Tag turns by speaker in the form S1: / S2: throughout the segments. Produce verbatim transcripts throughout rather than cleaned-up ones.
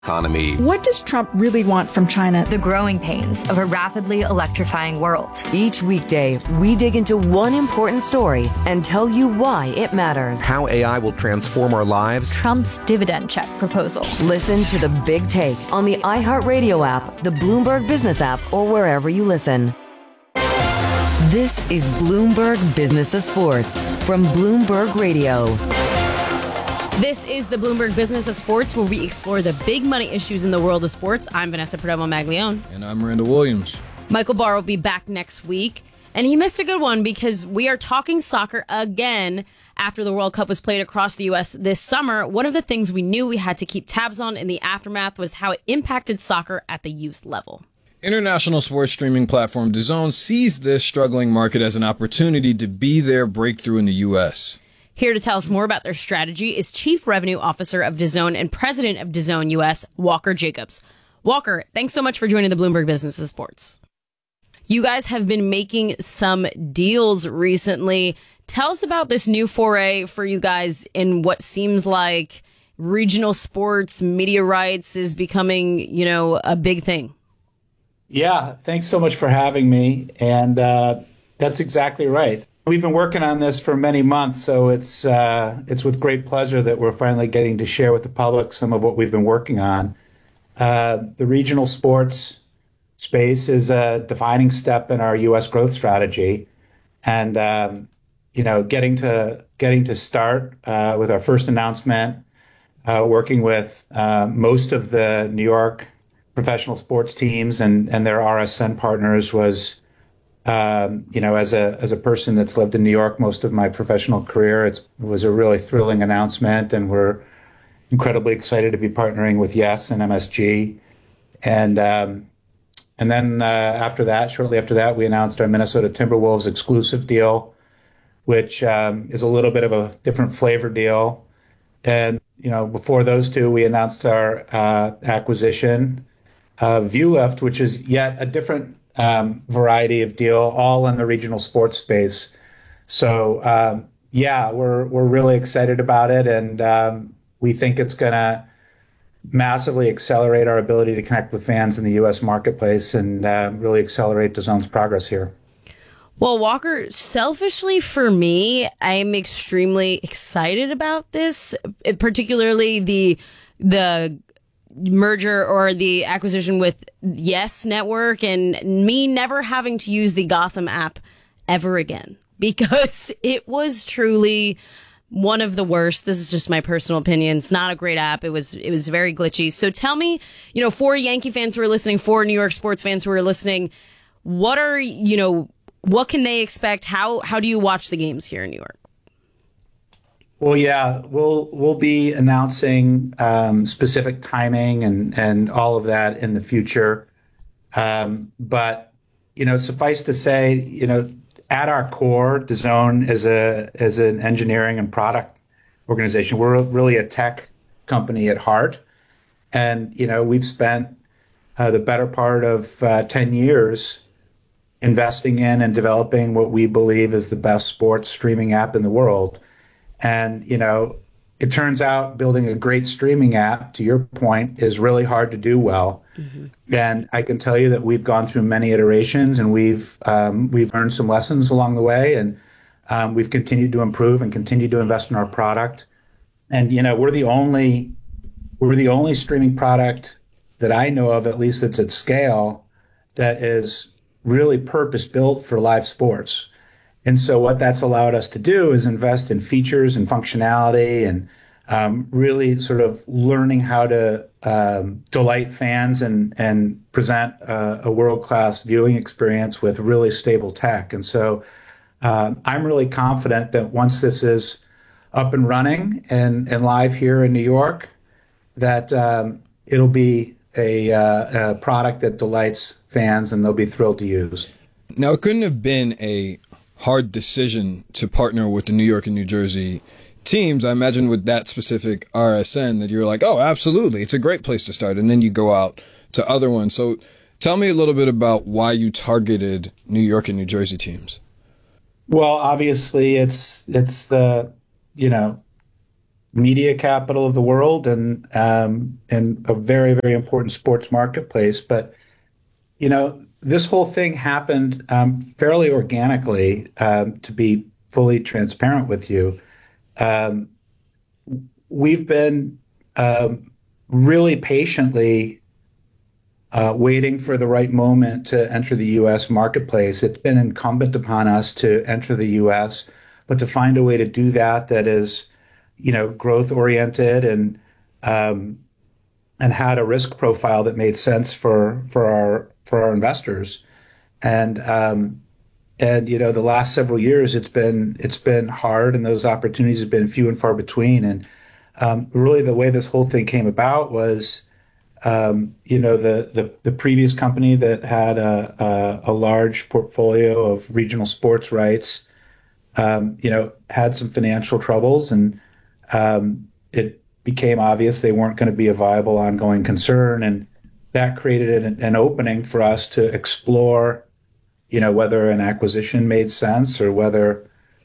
S1: Economy.
S2: What does Trump really want from China?
S3: The growing pains of a rapidly electrifying world.
S4: Each weekday, we dig into one important story and tell you why it matters.
S1: How A I will transform our lives.
S3: Trump's dividend check proposal.
S4: Listen to The Big Take on the iHeartRadio app, the Bloomberg Business app, or wherever you listen. This is Bloomberg Business of Sports from Bloomberg Radio.
S5: This is the Bloomberg Business of Sports, where we explore the big money issues in the world of sports. I'm Vanessa Perdomo-Maglione.
S6: And I'm Miranda Williams.
S5: Michael Barr will be back next week. And he missed a good one because we are talking soccer again after the World Cup was played across the U S this summer. One of the things we knew we had to keep tabs on in the aftermath was how it impacted soccer at the youth level.
S6: International sports streaming platform DAZN sees this struggling market as an opportunity to be their breakthrough in the U S.
S5: Here to tell us more about their strategy is Chief Revenue Officer of DAZN and President of DAZN U S, Walker Jacobs. Walker, thanks so much for joining the Bloomberg Business of Sports. You guys have been making some deals recently. Tell us about this new foray for you guys in what seems like regional sports, media rights is becoming, you know, a big thing.
S7: Yeah, thanks so much for having me. And uh, that's exactly right. We've been working on this for many months, so it's uh, it's with great pleasure that we're finally getting to share with the public some of what we've been working on. Uh, the regional sports space is a defining step in our U S growth strategy, and um, you know, getting to getting to start uh, with our first announcement, uh, working with uh, most of the New York professional sports teams and and their R S N partners was. Um, you know, as a as a person that's lived in New York most of my professional career, it's, it was a really thrilling announcement, and we're incredibly excited to be partnering with Yes and M S G. And um, and then uh, after that, shortly after that, we announced our Minnesota Timberwolves exclusive deal, which um, is a little bit of a different flavor deal. And you know, before those two, we announced our uh, acquisition of ViewLift, which is yet a different Um, variety of deal, all in the regional sports space. So um, yeah, we're we're really excited about it, and um, we think it's going to massively accelerate our ability to connect with fans in the U S marketplace and uh, really accelerate DAZN's progress here.
S5: Well, Walker, selfishly for me, I'm extremely excited about this, particularly the the. merger or the acquisition with Yes Network, and me never having to use the Gotham app ever again, because it was truly one of the worst. This is just my personal opinion. It's not a great app. It was it was very glitchy. So tell me, you know, for Yankee fans who are listening, for New York sports fans who are listening, what are, you know, what can they expect? How how do you watch the games here in New York?
S7: Well, yeah, we'll we'll be announcing um, specific timing and, and all of that in the future. Um, but, you know, suffice to say, you know, at our core, DAZN is a is an engineering and product organization. We're really a tech company at heart. And, you know, we've spent uh, the better part of uh, ten years investing in and developing what we believe is the best sports streaming app in the world. And, you know, it turns out building a great streaming app, to your point, is really hard to do well. Mm-hmm. And I can tell you that we've gone through many iterations, and we've um, we've learned some lessons along the way, and um, we've continued to improve and continue to invest in our product. And, you know, we're the only we're the only streaming product that I know of, at least that's at scale, that is really purpose built for live sports. And so what that's allowed us to do is invest in features and functionality and um, really sort of learning how to um, delight fans and, and present a, a world-class viewing experience with really stable tech. And so uh, I'm really confident that once this is up and running and, and live here in New York, that um, it'll be a, uh, a product that delights fans and they'll be thrilled to use.
S6: Now, it couldn't have been a hard decision to partner with the New York and New Jersey teams. I imagine with that specific R S N that you're like, oh, absolutely, it's a great place to start. And then you go out to other ones. So tell me a little bit about why you targeted New York and New Jersey teams.
S7: Well, obviously, it's it's the, you know, media capital of the world and um, and a very, very important sports marketplace. But, you know, this whole thing happened um, fairly organically, um, to be fully transparent with you. Um, we've been um, really patiently uh, waiting for the right moment to enter the U S marketplace. It's been incumbent upon us to enter the U S, but to find a way to do that that is, you know, growth oriented and um, and had a risk profile that made sense for for our for our investors. And um, and you know, the last several years it's been it's been hard, and those opportunities have been few and far between. And um, really, the way this whole thing came about was, um, you know, the, the the previous company that had a a, a large portfolio of regional sports rights, um, you know, had some financial troubles, and um, it became obvious they weren't going to be a viable ongoing concern, and that created an, an opening for us to explore, you know, whether an acquisition made sense or whether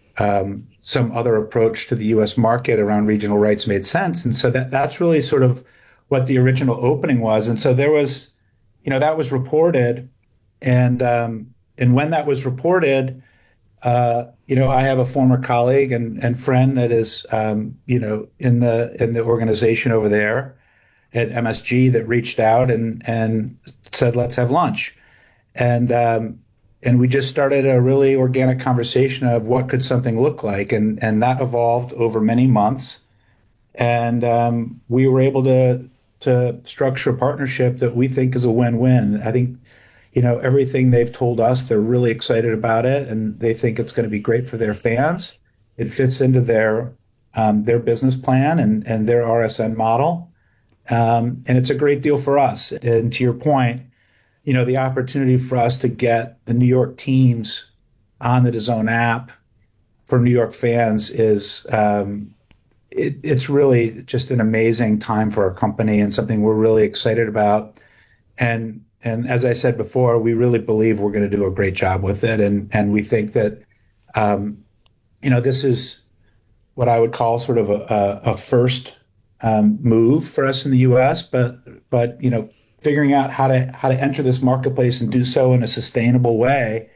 S7: um, some other approach to the U S market around regional rights made sense. And so that that's really sort of what the original opening was. And so there was, you know, that was reported, and um, and when that was reported, uh, you know, I have a former colleague and, and friend that is, um, you know, in the in the organization over there at M S G that reached out and and said, let's have lunch. And um, and we just started a really organic conversation of what could something look like. And, and that evolved over many months. And um, we were able to to structure a partnership that we think is a win-win. I think, you know, everything they've told us, they're really excited about it, and they think it's going to be great for their fans. It fits into their um, their business plan and, and their R S N model. Um, and it's a great deal for us. And to your point, you know, the opportunity for us to get the New York teams on the DAZN app for New York fans is, um, it, it's really just an amazing time for our company and something we're really excited about. And and as I said before, we really believe we're going to do a great job with it. And and we think that, um, you know, this is what I would call sort of a, a, a first um, move for us in the U S, but but you know, figuring out how to how to enter this marketplace and do so in a sustainable way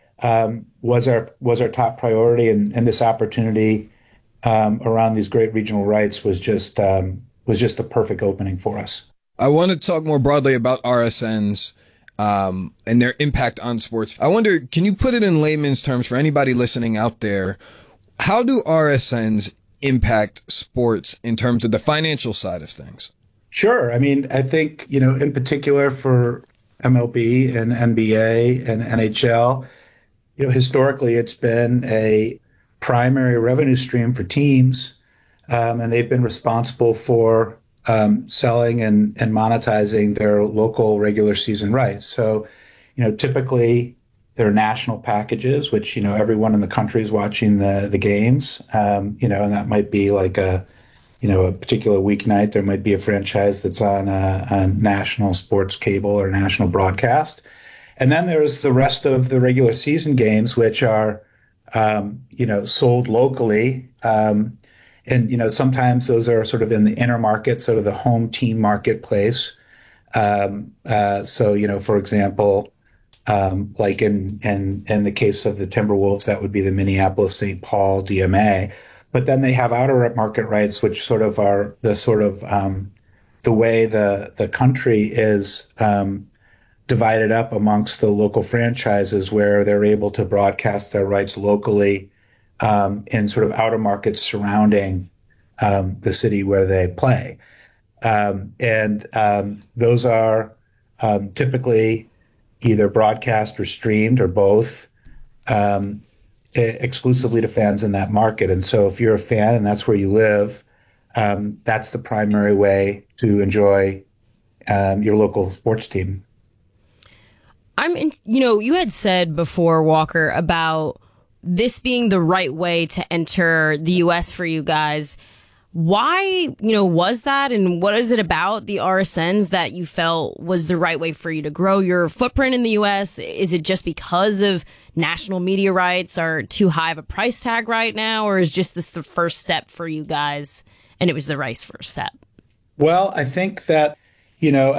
S7: um, was our was our top priority, and, and this opportunity um, around these great regional rights was just um, was just the perfect opening for us.
S6: I want to talk more broadly about R S Ns um, and their impact on sports. I wonder, can you put it in layman's terms for anybody listening out there? How do R S Ns impact sports in terms of the financial side of things?
S7: Sure. I mean, I think, you know, in particular for M L B and N B A and N H L, you know, historically it's been a primary revenue stream for teams, um, and they've been responsible for um, selling and, and monetizing their local regular season rights. So, you know, typically they're national packages, which, you know, everyone in the country is watching the the games, um, you know, and that might be like a, you know, a particular weeknight. There might be a franchise that's on a, a national sports cable or national broadcast. And then there's the rest of the regular season games, which are, um, you know, sold locally. Um, and, you know, sometimes those are sort of in the inner market, sort of the home team marketplace. Um, uh, so, you know, for example, um, like in, in, in the case of the Timberwolves, that would be the Minneapolis Saint Paul D M A. But then they have outer market rights, which sort of are the sort of um, the way the the country is um, divided up amongst the local franchises, where they're able to broadcast their rights locally um, in sort of outer markets surrounding um, the city where they play. Um, and um, those are um, typically either broadcast or streamed or both. Um, exclusively to fans in that market. And so if you're a fan and that's where you live, um, that's the primary way to enjoy um, your local sports team.
S5: I'm in, you know, you had said before, Walker, about this being the right way to enter the U S for you guys. Why, you know, was that, and what is it about the R S Ns that you felt was the right way for you to grow your footprint in the U S? Is it just because of national media rights are too high of a price tag right now, or is just this the first step for you guys and it was the rice first set?
S7: Well, I think that, you know,